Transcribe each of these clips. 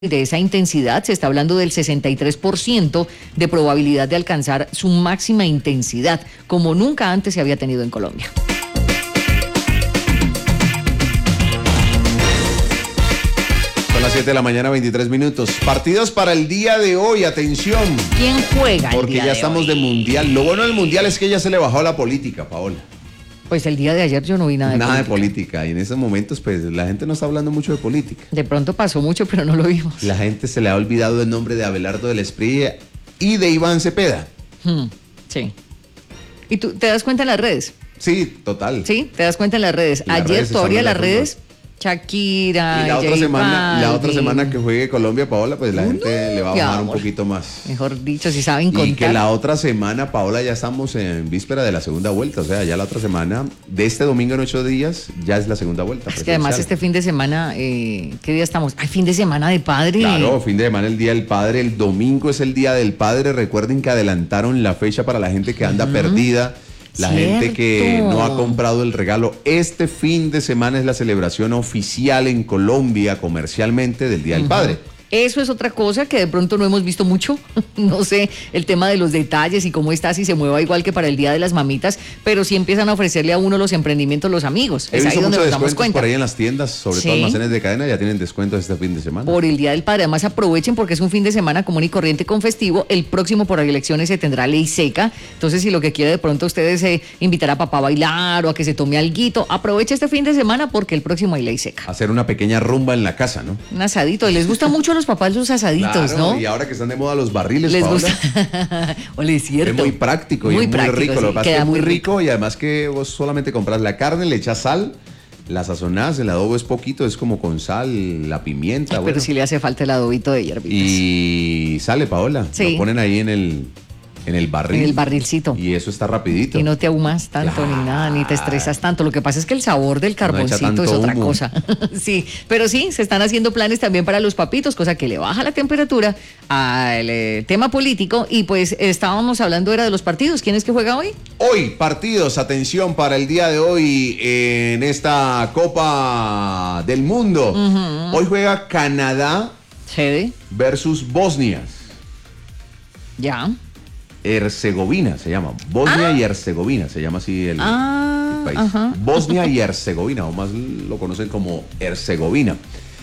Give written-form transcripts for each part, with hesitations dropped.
De esa intensidad, se está hablando del 63% de probabilidad de alcanzar su máxima intensidad, como nunca antes se había tenido en Colombia. Son las 7 de la mañana, 23 minutos. Partidos para el día de hoy, atención. ¿Quién juega el Porque día ya de estamos hoy? de mundial. Lo bueno del mundial es que ya se le bajó la política, Paola. Pues el día de ayer yo no vi nada de Nada de política. política. Y en estos momentos, pues, la gente no está hablando mucho de política. De pronto pasó mucho, pero no lo vimos. La gente se le ha olvidado el nombre de Abelardo del Espriella y de Iván Cepeda. Sí. ¿Y tú te das cuenta en las redes? Sí, total. Sí, te das cuenta en las redes. En las Ayer redes se todavía habla las de fútbol. redes, Shakira, Y la otra J semana Balvin. que juegue Colombia, Paola, pues la gente le va a ya, bajar un amor. poquito más. Mejor dicho, si saben Y contar. que la otra semana, Paola, ya estamos en víspera de la segunda vuelta. O sea, ya la otra semana, de este domingo en 8 días, ya es la segunda vuelta. Es que además este fin de semana, ¿qué día estamos? ¡Ay, fin de semana de padre! Claro, fin de semana el Día del Padre, el domingo es el Día del Padre. Recuerden que adelantaron la fecha para la gente que anda perdida, la gente que Cierto. no ha comprado el regalo. Este fin de semana es la celebración oficial en Colombia, comercialmente, del Día del Padre. Eso es otra cosa que de pronto no hemos visto mucho. No sé, el tema de los detalles y cómo está, si se mueva igual que para el Día de las Mamitas, pero sí empiezan a ofrecerle a uno los emprendimientos los amigos. He Es ahí visto donde muchos nos damos descuentos cuenta. por ahí en las tiendas, sobre Sí. todo almacenes de cadena, ya tienen descuentos este fin de semana. Por el Día del Padre, además aprovechen porque es un fin de semana común y corriente con festivo. El próximo por elecciones se tendrá ley seca. Entonces, si lo que quiere de pronto ustedes es invitar a papá a bailar o a que se tome alguito, aproveche este fin de semana porque el próximo hay ley seca. Hacer una pequeña rumba en la casa, ¿no? Un asadito. Les gusta mucho a los papás los asaditos, Claro, ¿no? y ahora que están de moda los barriles, Les Paola, gusta. Ole, es cierto. es muy práctico y Muy es muy práctico, rico. sí, Lo que pasa es que queda es muy muy rico y además que vos solamente compras la carne, le echas sal, la sazonás, el adobo es poquito, es como con sal, la pimienta, Pero bueno, sí le hace falta el adobito de hierbitas. y sale, Paola. Sí. Lo ponen ahí en el barril. En el barrilcito. Y eso está rapidito. Y no te ahumas tanto ni nada, ni te estresas tanto. Lo que pasa es que el sabor del echa carboncito tanto es otra humo. cosa. Sí, pero sí, se están haciendo planes también para los papitos, cosa que le baja la temperatura al tema político. Y pues estábamos hablando era de los partidos. ¿Quién es que juega hoy? Hoy, partidos, atención para el día de hoy en esta Copa del Mundo. Hoy juega Canadá Sede. versus Bosnia. Ya. Herzegovina se llama. Bosnia y Herzegovina se llama así el país. Ajá. Bosnia y Herzegovina, o más lo conocen como Herzegovina.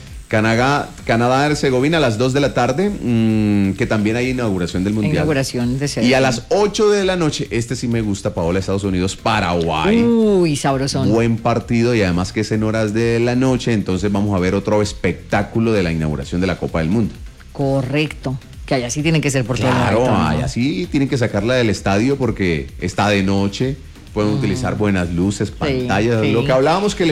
Canadá-Herzegovina a las 2 de la tarde, que también hay inauguración del Mundial. Inauguración de sede. Y a las 8 de la noche, este sí me gusta, Paola, Estados Unidos-Paraguay. Uy, sabrosón. Buen partido y además que es en horas de la noche, entonces vamos a ver otro espectáculo de la inauguración de la Copa del Mundo. Correcto. Que allá sí tienen que ser por todo lo Claro, alto, ¿no? ay, así tienen que sacarla del estadio porque está de noche, pueden utilizar buenas luces, pantallas, sí. lo que hablábamos que le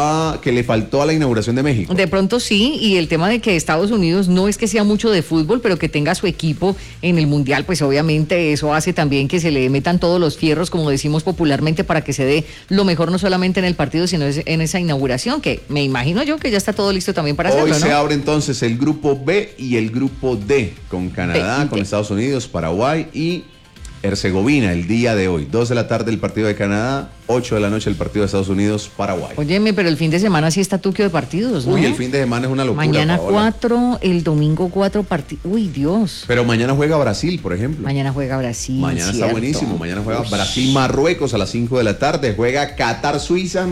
faltó a la inauguración de México. De pronto sí, y el tema de que Estados Unidos no es que sea mucho de fútbol, pero que tenga su equipo en el Mundial, pues obviamente eso hace también que se le metan todos los fierros, como decimos popularmente, para que se dé lo mejor no solamente en el partido, sino en esa inauguración, que me imagino yo que ya está todo listo también para Hoy hacerlo, se ¿no? abre entonces el grupo B y el grupo D, con Canadá, B y con D. Estados Unidos, Paraguay y Herzegovina el día de hoy. 2 de la tarde el partido de Canadá, 8 de la noche el partido de Estados Unidos, Paraguay. Óyeme, pero el fin de semana sí está tuquio de partidos, ¿no? Uy, el fin de semana es una locura, Mañana Paola. 4, el domingo 4 partidos. Uy, Dios. Pero mañana juega Brasil, por ejemplo. Mañana juega Brasil. Mañana está cierto. buenísimo. Mañana juega Uy. Brasil-Marruecos a las 5 de la tarde. Juega Qatar-Suiza,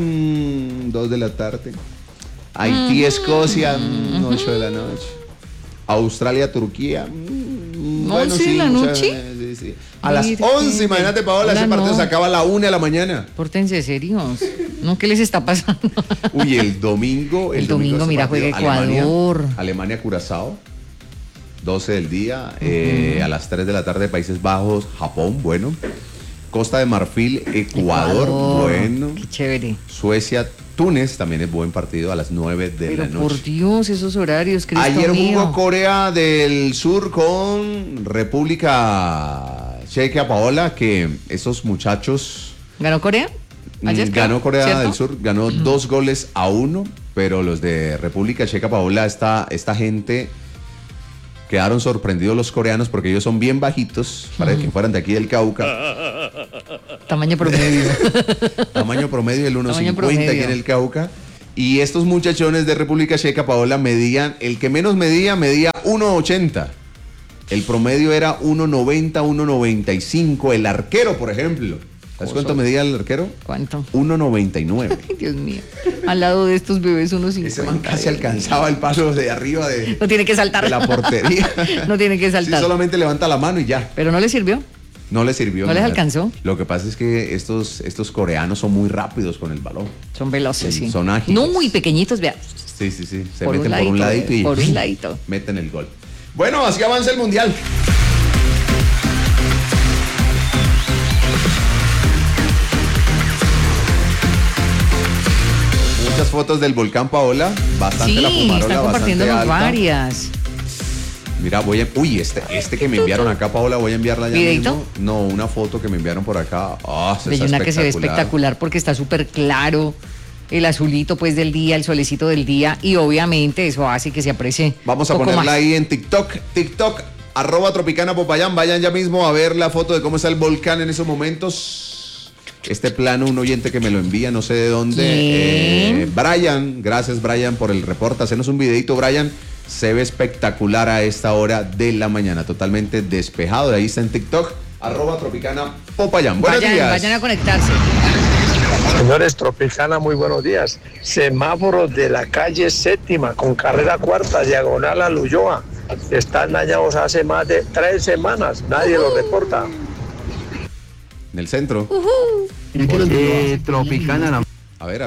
2 de la tarde. Haití-Escocia, 8 de la noche. Australia-Turquía. ¿11 de la noche? Sí. A las Virgen 11, imagínate, Paola, Hola, ese partido no. se acaba a la 1 de la mañana. Pórtense serios. ¿No? ¿Qué les está pasando? Uy, el domingo. El domingo, ese mira, partido, juega Ecuador. Alemania-Curazao. 12 del día. A las 3 de la tarde, Países Bajos, Japón, bueno. Costa de Marfil, Ecuador, bueno. Qué chévere. Suecia, Túnez, también es buen partido a las 9 de Pero la noche. por Dios, esos horarios, Cristo Ayer mío. jugó Corea del Sur con República Checa, Paola, que esos muchachos... ¿Ganó Corea? Ayer, Ganó Corea ¿cierto? del Sur, ganó 2-1, pero los de República Checa, Paola, esta gente quedaron sorprendidos los coreanos porque ellos son bien bajitos, para que fueran de aquí del Cauca. Tamaño promedio. Tamaño promedio del 1.50 aquí promedio. en el Cauca. Y estos muchachones de República Checa, Paola, el que menos medía 1,80. El promedio era 1,90, 1,95. El arquero, por ejemplo. ¿Sabes cuánto medía el arquero? ¿Cuánto? 1,99. Ay, Dios mío. Al lado de estos bebés 1,50. Ese man casi alcanzaba el paso de arriba No tiene que saltar. de la portería. No tiene que saltar. Sí, solamente levanta la mano y ya. Pero no le sirvió. No le sirvió. ¿No les alcanzó? Lo que pasa es que estos coreanos son muy rápidos con el balón. Son veloces, sí. Son ágiles. No muy pequeñitos, vea. Sí. Se Por meten un por un ladito y por un ladito. meten el gol. Bueno, así avanza el Mundial. Muchas fotos del volcán, Paola. Bastante la fumarola, están compartiéndonos bastante alta. varias. Mira, este que me enviaron acá, Paola, voy a enviarla ya ¿Videito? mismo. No, una foto que me enviaron por acá. De una que se ve espectacular porque está súper claro. El azulito pues del día, el solecito del día y obviamente eso hace que se aprecie. Vamos a poco ponerla más. ahí en TikTok, @Tropicana Popayán. Vayan ya mismo a ver la foto de cómo está el volcán en esos momentos. Este plano, un oyente que me lo envía, no sé de dónde. Brian, gracias Brian por el reporte. Hacenos un videito, Brian. Se ve espectacular a esta hora de la mañana, totalmente despejado. Ahí está en TikTok, @Tropicana Popayán. Buenos días. Vayan a conectarse. Señores, Tropicana, muy buenos días. Semáforos de la calle Séptima con carrera cuarta, diagonal a Ulloa. Están dañados hace más de 3 semanas. Nadie los reporta. En el centro. Tropicana, la A ver.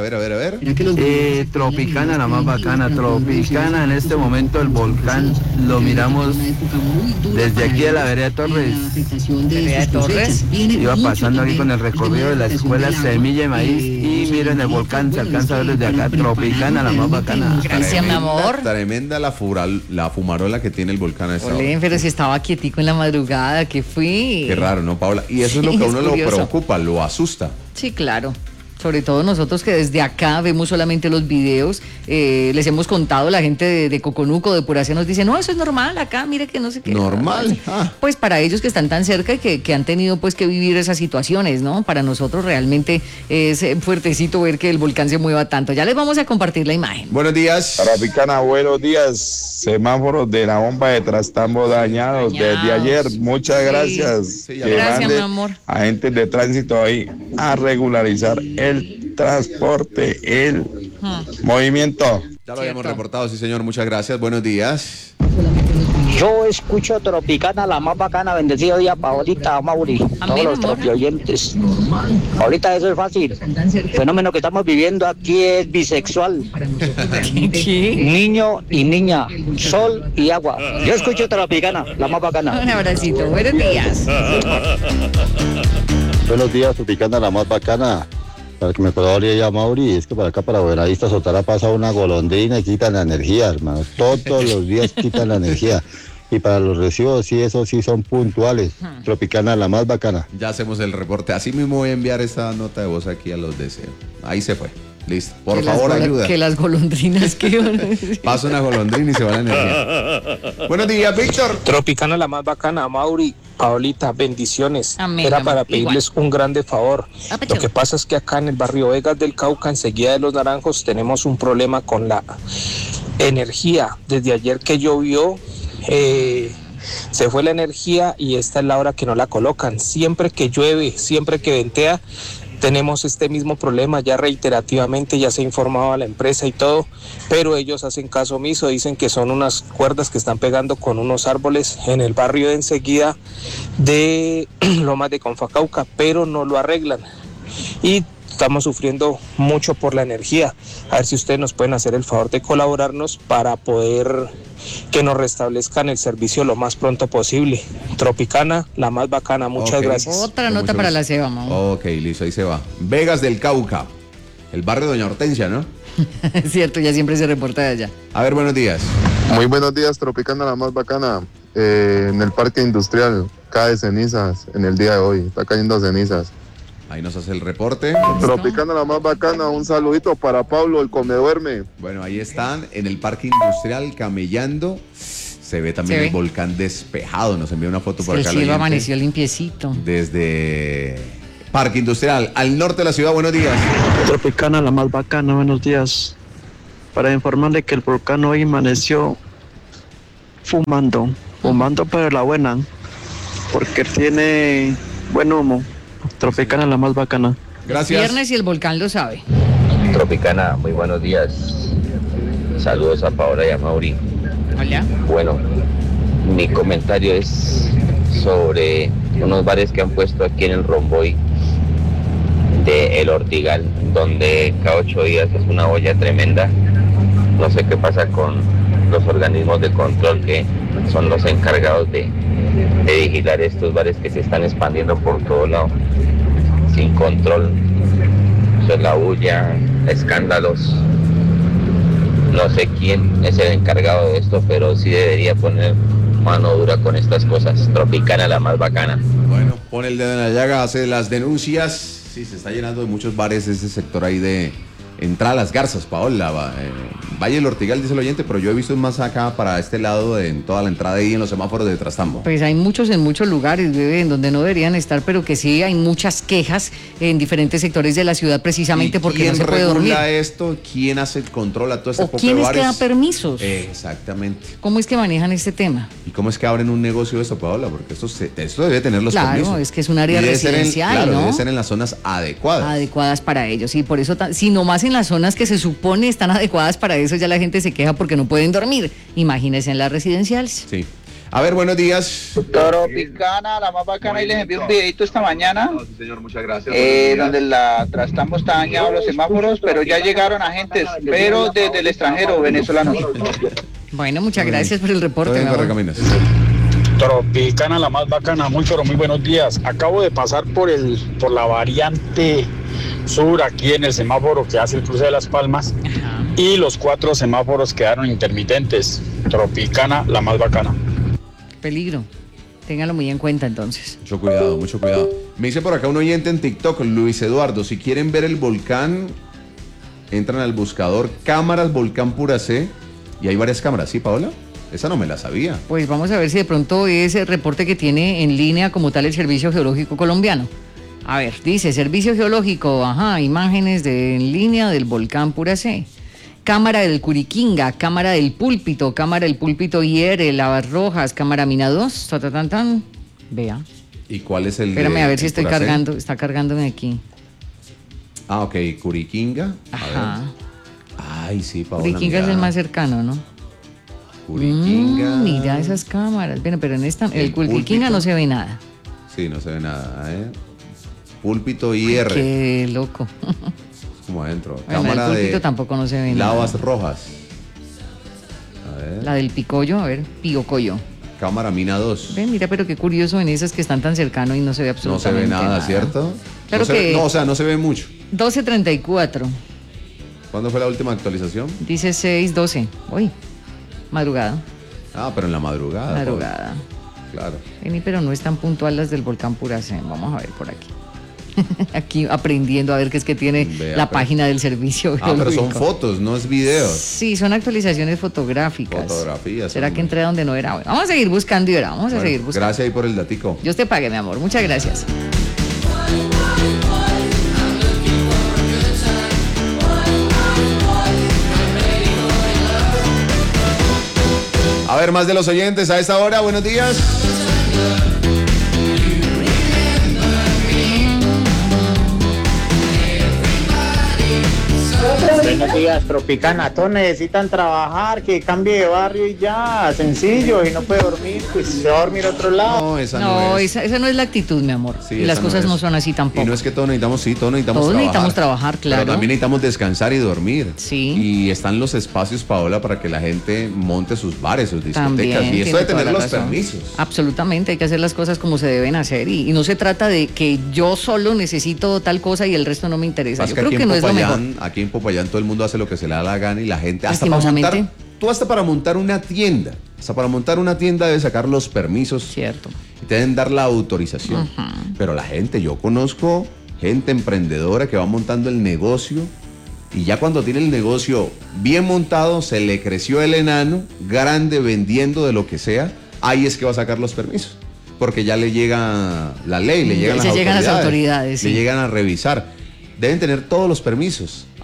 Tropicana, la más bacana. Tropicana, en este momento el volcán lo miramos desde aquí a la vereda Torres. Vereda Torres. Iba pasando aquí con el recorrido de la escuela Semilla y Maíz y miren el volcán, se alcanza a ver desde acá. Tropicana, la más bacana. Gracias, mi amor. Tremenda la fumarola que tiene el volcán a esta hora. Olé, pero si estaba quietico en la madrugada, ¿qué fui? Qué raro, ¿no, Paola? Y eso es lo Sí, que a es uno lo curioso. preocupa, lo asusta. Sí, claro. Sobre todo nosotros que desde acá vemos solamente los videos, les hemos contado, la gente de Coconuco, de Puracia nos dice, no, eso es normal acá, mire que no sé qué. Normal. Pues para ellos que están tan cerca y que han tenido pues que vivir esas situaciones, ¿no? Para nosotros realmente es fuertecito ver que el volcán se mueva tanto. Ya les vamos a compartir la imagen. Buenos días. Tropicana, buenos días. Semáforos de la bomba de Trastambo dañados desde ayer. Muchas Sí. gracias. Sí, ya Que Gracias, mande mi amor. agentes de tránsito ahí a regularizar el transporte, el movimiento. Ya lo habíamos Cierto. reportado, sí, señor. Muchas gracias. Buenos días. Yo escucho Tropicana, la más bacana, bendecido día, Paolita, Mauri, todos los amor. tropioyentes. Ahorita eso es fácil. El fenómeno que estamos viviendo aquí es bisexual. ¿Qué? Niño y niña, sol y agua. Yo escucho Tropicana, la más Un bacana. abracito, buenos días. Buenos días, Tropicana, la más bacana. Para que me colaboре ya Mauri, es que para acá, para Buenavista, Sotara, pasa una golondrina y quitan la energía, hermano. Todos los días quitan la energía. Y para los recibos, sí, eso sí son puntuales. Tropicana, la más bacana. Ya hacemos el reporte. Así mismo voy a enviar esa nota de voz aquí a los deseos. Ahí se fue. Listo. Por favor, ayuda. Que las golondrinas que... Pasa una golondrina y se va la energía. Buenos días, Víctor. Tropicana, la más bacana, Mauri, Paolita, bendiciones. Amén, Era amor. para pedirles un grande favor. Apacho. Lo que pasa es que acá en el barrio Vegas del Cauca, enseguida de Los Naranjos, tenemos un problema con la energía. Desde ayer que llovió, se fue la energía y esta es la hora que no la colocan. Siempre que llueve, siempre que ventea, tenemos este mismo problema. Ya reiterativamente ya se ha informado a la empresa y todo, pero ellos hacen caso omiso, dicen que son unas cuerdas que están pegando con unos árboles en el barrio de enseguida de Lomas de Confacauca, pero no lo arreglan y estamos sufriendo mucho por la energía. A ver si ustedes nos pueden hacer el favor de colaborarnos para poder que nos restablezcan el servicio lo más pronto posible. Tropicana, la más bacana. Muchas Ok. gracias. Otra Con nota mucho para gusto. la Seba, mamá. Ok, listo, ahí se va. Vegas del Cauca. El barrio Doña Hortensia, ¿no? Es cierto, ya siempre se reporta de allá. A ver, buenos días. Muy buenos días, Tropicana, la más bacana. En el parque industrial cae cenizas en el día de hoy. Está cayendo cenizas. Ahí nos hace el reporte. Tropicana, la más bacana. Un saludito para Pablo, el come duerme. Bueno, ahí están en el parque industrial camellando. Se ve también Se ve. el volcán despejado. Nos envía una foto por El acá. la cielo gente. amaneció limpiecito. Desde Parque Industrial, al norte de la ciudad. Buenos días. Tropicana, la más bacana, buenos días. para informarle que el volcán hoy amaneció fumando pero la buena, porque tiene buen humo. Tropicana la más bacana. Gracias. Viernes y el volcán lo sabe. Tropicana, muy buenos días. Saludos a Paola y a Mauri. Hola. Bueno, mi comentario es sobre unos bares que han puesto aquí en el Romboy de El Ortigal, donde cada 8 días es una olla tremenda. No sé qué pasa con los organismos de control que son los encargados de vigilar estos bares que se están expandiendo por todo lado sin control. Eso es la bulla, escándalos. No sé quién es el encargado de esto, pero sí debería poner mano dura con estas cosas. Tropicana la más bacana. Bueno, pone el dedo en la llaga, hace las denuncias. Sí, se está llenando de muchos bares ese sector ahí de Entrada Las Garzas, Paola. Valle del Ortigal, dice el oyente, pero yo he visto más acá para este lado, en toda la entrada ahí en los semáforos de Trastambo. Pues hay muchos en muchos lugares, bebé, en donde no deberían estar, pero que sí hay muchas quejas en diferentes sectores de la ciudad precisamente porque no se puede dormir. ¿Quién regula esto? ¿Quién hace el control a todo este poco de quién es bares? que da permisos? Exactamente. ¿Cómo es que manejan este tema? ¿Y cómo es que abren un negocio de esto, Paola? Porque esto debe tener los permisos. Claro, es que es un área residencial, ¿no? Debe ser en las zonas adecuadas. Adecuadas para ellos, y por eso, si nomás en las zonas que se supone están adecuadas para eso, ya la gente se queja porque no pueden dormir. Imagínense en las residenciales. Sí. A ver, buenos días. Tropicana, la más bacana, y les envié un videito esta mañana. No, sí, señor, muchas gracias. Donde la Trastambo está dañado los semáforos, pero ya llegaron agentes, pero desde el extranjero, venezolanos. Bueno, muchas gracias por el reporte. Tropicana, la más bacana, muy pero muy buenos días. Acabo de pasar por la variante sur, aquí en el semáforo que hace el cruce de Las Palmas. Ajá. Y los 4 semáforos quedaron intermitentes. Tropicana, la más bacana. Peligro. Téngalo muy en cuenta entonces. Mucho cuidado, mucho cuidado. Me dice por acá un oyente en TikTok, Luis Eduardo, si quieren ver el volcán, entran al buscador cámaras volcán pura C y hay varias cámaras, ¿sí, Paola? Esa no me la sabía. Pues vamos a ver si de pronto es el reporte que tiene en línea como tal el Servicio Geológico Colombiano. A ver, dice Servicio Geológico, imágenes en línea del volcán Pura C. Cámara del Curiquinga, cámara del Púlpito IR, Lavas Rojas, cámara Mina 2, Vea. ¿Y cuál es el Espérame a ver si estoy cargando, está cargándome aquí. Ah, ok, Curiquinga. Ajá. Ay, sí, Paola. Curiquinga es el más cercano, ¿no? Curiquinga. Mira esas cámaras. Bueno, pero en el Curiquinga no se ve nada. Sí, no se ve nada, Púlpito IR. Qué loco. Como adentro. Bueno, cámara el púlpito tampoco no se ve nada. Lavas Rojas. A ver. La del Picollo, a ver, Piocollo. Cámara Mina 2. Ven, mira, pero qué curioso en esas que están tan cercano y no se ve absolutamente nada. No se ve nada, ¿cierto? Claro no se ve mucho. 12:34. ¿Cuándo fue la última actualización? Dice 6:12. Uy, madrugada. Ah, pero en la madrugada. Madrugada. Claro. Vení, pero no están puntual las del volcán Pura C. Vamos a ver por aquí. Aquí aprendiendo a ver qué es que tiene la página del Servicio Geológico. Pero son fotos, no es videos. Sí, son actualizaciones fotográficas. Fotografías. ¿Será que entré donde no era? Bueno, vamos a seguir buscando y ahora vamos a seguir buscando. Gracias ahí por el datico. Dios te pague, mi amor. Muchas gracias. A ver, más de los oyentes a esta hora. Buenos días. Buenos días, Tropicana. Todos necesitan trabajar, que cambie de barrio y ya, sencillo, y no puede dormir, pues se va a dormir a otro lado. No, esa no es. Esa no es la actitud, mi amor. Sí, y las cosas no son así tampoco. Y no es que todos necesitamos trabajar, claro. Pero también necesitamos descansar y dormir. Sí. Y están los espacios, Paola, para que la gente monte sus bares, sus discotecas. También, y eso de tener los permisos. Absolutamente, hay que hacer las cosas como se deben hacer. Y no se trata de que yo solo necesito tal cosa y el resto no me interesa. Yo creo que no es lo mejor. Aquí en Popayán todo el mundo hace lo que se le da la gana y la gente hasta para montar una tienda. Hasta para montar una tienda debe sacar los permisos. Cierto. Y te deben dar la autorización. Pero la gente, yo conozco gente emprendedora que va montando el negocio y ya cuando tiene el negocio bien montado, se le creció el enano, grande, vendiendo de lo que sea, ahí es que va a sacar los permisos. Porque ya le llega la ley, le llegan las autoridades. Sí. Le llegan a revisar. Deben tener todos los permisos.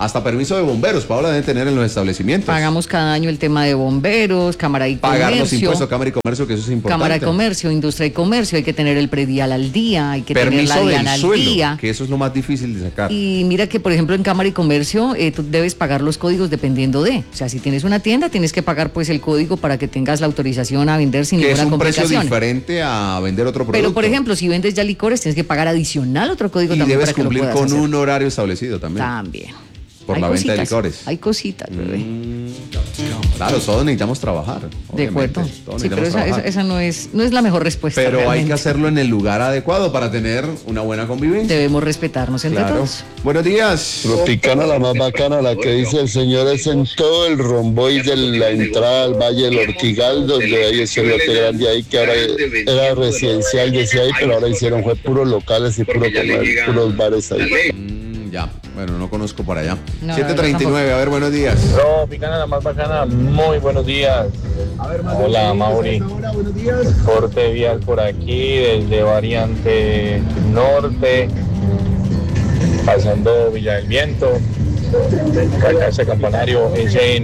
Hasta permiso de bomberos, Paola, deben tener en los establecimientos. Pagamos cada año el tema de bomberos, Cámara y Comercio. Pagar los impuestos, Cámara y Comercio, que eso es importante. Cámara de Comercio, Industria y Comercio, hay que tener el predial al día, hay que permiso tener la del DIAN al suelo, día. que eso es lo más difícil de sacar. Y mira que, por ejemplo, en Cámara y Comercio, tú debes pagar los códigos dependiendo de. O sea, si tienes una tienda, tienes que pagar pues el código para que tengas la autorización a vender sin ninguna complicación. Que es un precio diferente a vender otro producto. Pero, por ejemplo, si vendes ya licores, tienes que pagar adicional otro código y también debes para que lo cumplir puedas con hacer. un horario establecido también. También. Por Hay la cositas, venta de licores. Hay cositas, bebé. Claro, todos necesitamos trabajar. De acuerdo. Sí, pero esa no es la mejor respuesta. Pero realmente. hay que hacerlo en el lugar adecuado para tener una buena convivencia. Debemos respetarnos entre todos. Buenos días. Tropicana, la más bacana, la que dice el señor, es en todo el romboy de la entrada al Valle del Ortigal, donde hay ese lote grande ahí que ahora era residencial, decía ahí, pero ahora hicieron fue puros locales y puros bares ahí. Ya, bueno, no conozco por allá. No, 7:39, a ver, buenos días. Tropicana, la más bacana, muy buenos días. Hola, Mauri. Corte vial por aquí, desde Variante Norte, pasando Villa del Viento, acá ese campanario SN.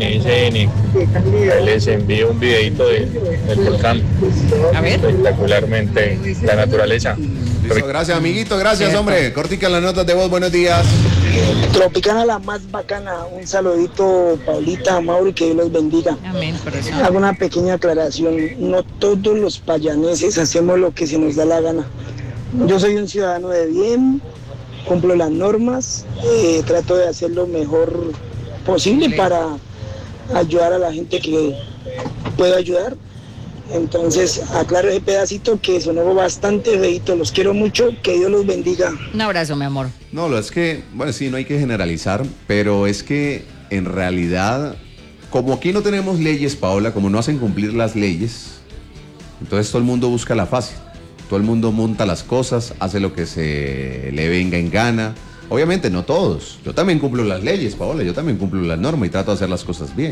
Les envío un videito del volcán. Espectacularmente la naturaleza. Listo, gracias, amiguito, gracias, hombre. Cortica las notas de voz, buenos días. Tropicana, la más bacana. Un saludito, Paulita, Mauri, que Dios los bendiga. Amén, corazón. Hago una pequeña aclaración. No todos los payaneses hacemos lo que se nos da la gana. Yo soy un ciudadano de bien, cumplo las normas, trato de hacer lo mejor posible para ayudar a la gente que puedo ayudar. Entonces, aclaro ese pedacito que sonó bastante feíto. Los quiero mucho, que Dios los bendiga. Un abrazo, mi amor. No, es que, bueno, sí, no hay que generalizar, pero es que en realidad, como aquí no tenemos leyes, Paola, como no hacen cumplir las leyes, entonces todo el mundo busca la fácil. Todo el mundo monta las cosas, hace lo que se le venga en gana. Obviamente no todos. Yo también cumplo las leyes, Paola, yo también cumplo las normas y trato de hacer las cosas bien.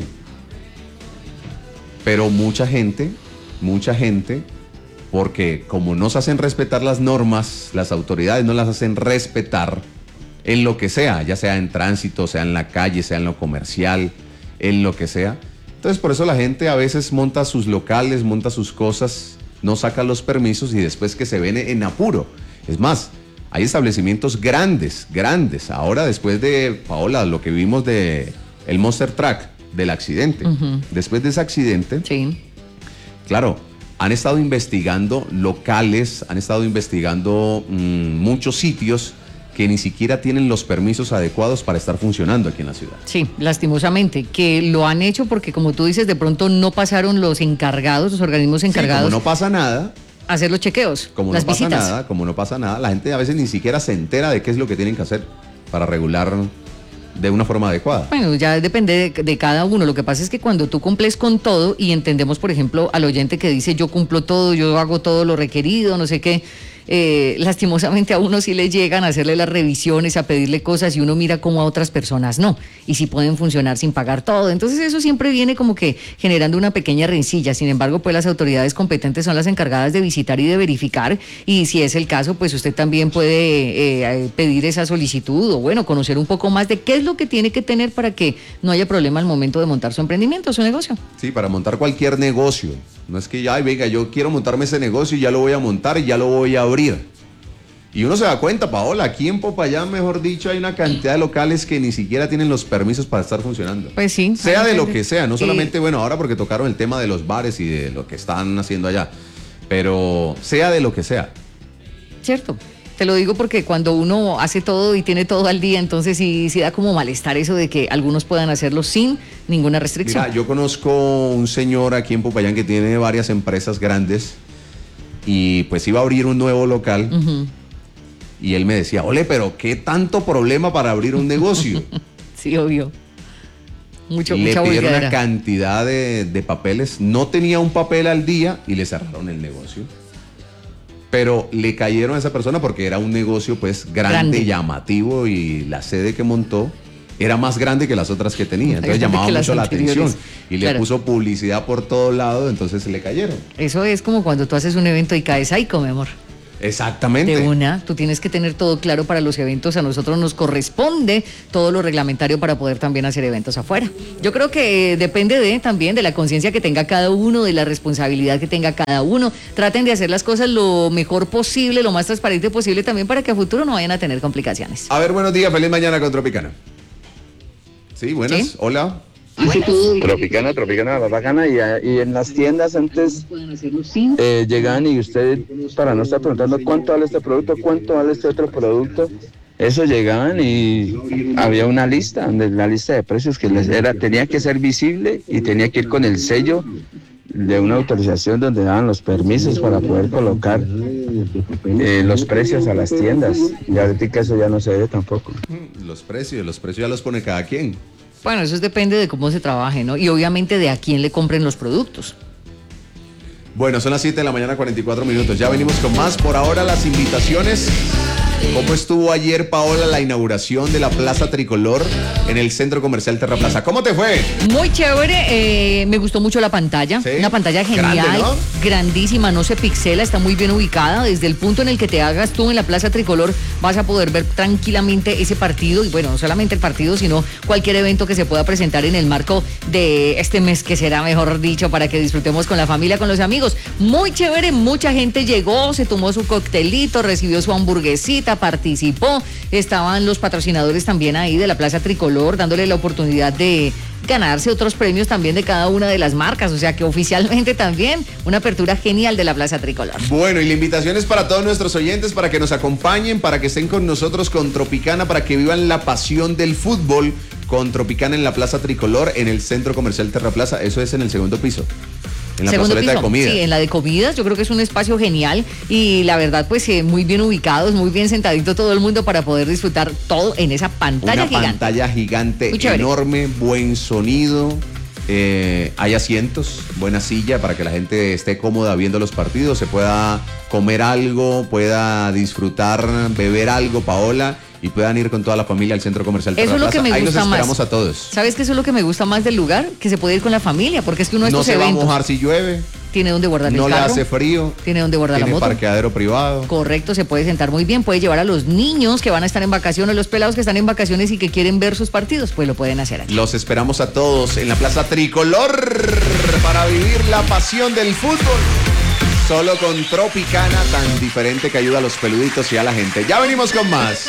Pero mucha gente, porque como no se hacen respetar las normas, las autoridades no las hacen respetar en lo que sea, ya sea en tránsito, sea en la calle, sea en lo comercial, en lo que sea. Entonces por eso la gente a veces monta sus locales, monta sus cosas, no saca los permisos y después que se ven en apuro. Es más, hay establecimientos grandes. Ahora después de, Paola, lo que vimos de el Monster Truck, del accidente. Después de ese accidente, claro, han estado investigando locales, han estado investigando muchos sitios que ni siquiera tienen los permisos adecuados para estar funcionando aquí en la ciudad. Sí, lastimosamente, que lo han hecho porque, como tú dices, de pronto no pasaron los encargados, los organismos encargados. Sí, como no pasa nada. Hacer los chequeos, como las no pasa visitas. nada, como no pasa nada, la gente a veces ni siquiera se entera de qué es lo que tienen que hacer para regular de una forma adecuada. Bueno, ya depende de cada uno. Lo que pasa es que cuando tú cumples con todo y entendemos, por ejemplo, al oyente que dice yo cumplo todo, yo hago todo lo requerido, no sé qué, lastimosamente a uno sí le llegan a hacerle las revisiones, a pedirle cosas y uno mira como a otras personas no, y si pueden funcionar sin pagar todo. Entonces eso siempre viene como que generando una pequeña rencilla. Sin embargo, pues las autoridades competentes son las encargadas de visitar y de verificar, y si es el caso, pues usted también puede pedir esa solicitud o bueno, conocer un poco más de qué es lo que tiene que tener para que no haya problema al momento de montar su emprendimiento, su negocio. Sí, para montar cualquier negocio. No es que ya, venga, yo quiero montarme ese negocio y ya lo voy a montar y ya lo voy a abrir. Y uno se da cuenta, Paola, aquí en Popayán, mejor dicho, hay una cantidad de locales que ni siquiera tienen los permisos para estar funcionando. Pues sí. Sea de lo que sea, no solamente, bueno, ahora porque tocaron el tema de los bares y de lo que están haciendo allá, pero sea de lo que sea. Cierto. Te lo digo porque cuando uno hace todo y tiene todo al día, entonces sí da como malestar eso de que algunos puedan hacerlo sin ninguna restricción. Mira, yo conozco un señor aquí en Popayán que tiene varias empresas grandes y pues iba a abrir un nuevo local. Y él me decía, ole, pero ¿qué tanto problema para abrir un negocio? Sí, obvio. Le mucha pidieron volteadera. una cantidad de papeles, no tenía un papel al día y le cerraron el negocio. Pero le cayeron a esa persona porque era un negocio pues grande, llamativo, y la sede que montó era más grande que las otras que tenía. Entonces llamaba mucho la atención y le puso publicidad por todos lados, entonces se le cayeron. Eso es como cuando tú haces un evento y caes ahí, mi amor. Exactamente. De una, tú tienes que tener todo claro para los eventos. A nosotros nos corresponde todo lo reglamentario para poder también hacer eventos afuera. Yo creo que depende también de la conciencia que tenga cada uno, de la responsabilidad que tenga cada uno. Traten de hacer las cosas lo mejor posible, lo más transparente posible también para que a futuro no vayan a tener complicaciones. A ver, buenos días, feliz mañana con Tropicana. Sí, buenas, ¿sí? Hola. Tropicana la bacana, y en las tiendas antes llegaban y usted, para no estar preguntando cuánto vale este producto, cuánto vale este otro producto, eso llegaban y había una lista, donde la lista de precios que tenía que ser visible y tenía que ir con el sello de una autorización donde daban los permisos para poder colocar los precios a las tiendas, y ahorita eso ya no se ve tampoco. Los precios ya los pone cada quien. Bueno, eso depende de cómo se trabaje, ¿no? Y obviamente de a quién le compren los productos. Bueno, son las 7 de la mañana, 44 minutos. Ya venimos con más. Por ahora, las invitaciones. ¿Cómo estuvo ayer, Paola, la inauguración de la Plaza Tricolor en el Centro Comercial Terraplaza? ¿Cómo te fue? Muy chévere, me gustó mucho la pantalla. ¿Sí? Una pantalla genial, grande, ¿no? Grandísima, no se pixela, está muy bien ubicada. Desde el punto en el que te hagas tú en la Plaza Tricolor vas a poder ver tranquilamente ese partido. Y bueno, no solamente el partido, sino cualquier evento que se pueda presentar en el marco de este mes, que será, mejor dicho, para que disfrutemos con la familia, con los amigos. Muy chévere, mucha gente llegó, se tomó su coctelito, recibió su hamburguesita, participó, estaban los patrocinadores también ahí de la Plaza Tricolor, dándole la oportunidad de ganarse otros premios también de cada una de las marcas, o sea que oficialmente también una apertura genial de la Plaza Tricolor. Bueno, y la invitación es para todos nuestros oyentes, para que nos acompañen, para que estén con nosotros con Tropicana, para que vivan la pasión del fútbol con Tropicana en la Plaza Tricolor, en el Centro Comercial Terraplaza. Eso es en el segundo piso. En la plazoleta de comidas. Sí, en la de comidas, yo creo que es un espacio genial y la verdad pues muy bien ubicados, muy bien sentadito todo el mundo para poder disfrutar todo en esa pantalla gigante. Una pantalla gigante, enorme, buen sonido, hay asientos, buena silla para que la gente esté cómoda viendo los partidos, se pueda comer algo, pueda disfrutar, beber algo, Paola, y puedan ir con toda la familia al Centro Comercial Terraplaza. Eso es lo que me gusta más. Ahí los esperamos a todos. ¿Sabes qué? Eso es lo que me gusta más del lugar, que se puede ir con la familia, porque es que uno de estos eventos... No se va a mojar si llueve. Tiene donde guardar el carro. No le hace frío. Tiene donde guardar la moto. Tiene parqueadero privado. Correcto, se puede sentar muy bien. Puede llevar a los niños que van a estar en vacaciones, los pelados que están en vacaciones y que quieren ver sus partidos, pues lo pueden hacer aquí. Los esperamos a todos en la Plaza Tricolor para vivir la pasión del fútbol. Solo con Tropicana, tan diferente que ayuda a los peluditos y a la gente. Ya venimos con más.